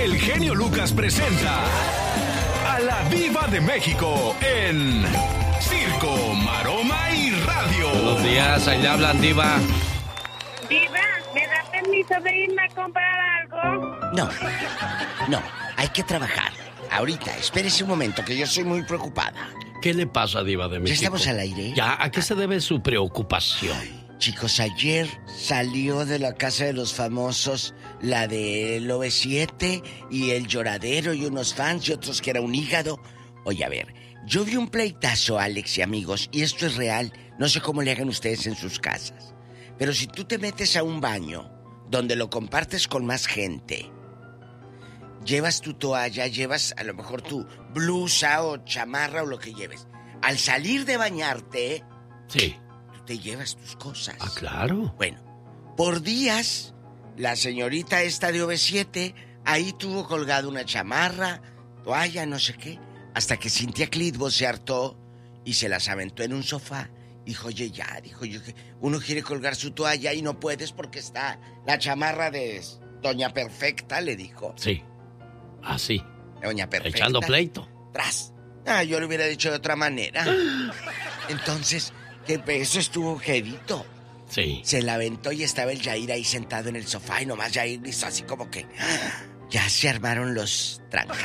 el genio Lucas presenta a la Diva de México en Circo, Maroma y Radio. Buenos días, ahí le hablan, Diva. Diva, ¿me da permiso de irme a comprar algo? No, hay que trabajar. Ahorita, espérese un momento, que yo soy muy preocupada. ¿Qué le pasa, Diva de México? ¿Ya estamos al aire? Ya, ¿a qué se debe su preocupación? Chicos, ayer salió de la casa de los famosos la del OV7 y el lloradero y unos fans y otros que era un hígado. Oye, a ver, yo vi un pleitazo, Alex y amigos, y esto es real. No sé cómo le hagan ustedes en sus casas. Pero si tú te metes a un baño donde lo compartes con más gente, llevas tu toalla, llevas a lo mejor tu blusa o chamarra o lo que lleves. Al salir de bañarte, sí, tú te llevas tus cosas. Ah, claro. Bueno, por días, la señorita esta de OV7 ahí tuvo colgado una chamarra, toalla, no sé qué, hasta que Cintia Clitbo se hartó y se las aventó en un sofá. Dijo, oye, ya, dijo yo, que uno quiere colgar su toalla y no puedes porque está la chamarra de Doña Perfecta, le dijo. Sí, así. Doña Perfecta. Echando pleito. Tras. Yo lo hubiera dicho de otra manera. Entonces, que eso estuvo jevito. Sí. Se la aventó y estaba el Yair ahí sentado en el sofá y nomás Yair hizo así como que... Ya se armaron los trancados.